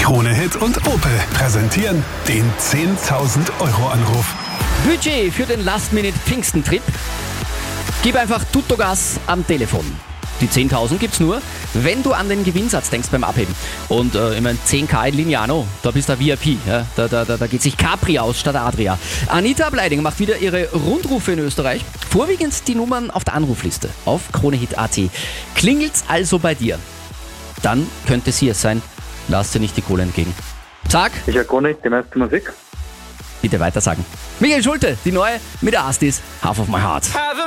Krone Hit und Opel präsentieren den 10.000 Euro Anruf. Budget für den Last-Minute-Pfingsten-Trip. Gib einfach Tuttogas am Telefon. Die 10.000 gibt's nur, wenn du an den Gewinnsatz denkst beim Abheben. Und ich meine, 10.000 in Lignano, da bist du VIP. Ja? Da geht sich Capri aus statt Adria. Anita Bleidinger macht wieder ihre Rundrufe in Österreich. Vorwiegend die Nummern auf der Anrufliste auf KroneHit.at. Klingelt's also bei dir? Dann könnte sie es sein. Lass dir nicht die Kohle entgegen. Sag. Ich höre gar nicht die meiste Musik. Bitte weiter sagen. Michael Schulte, die neue mit der Astis. Half of my heart.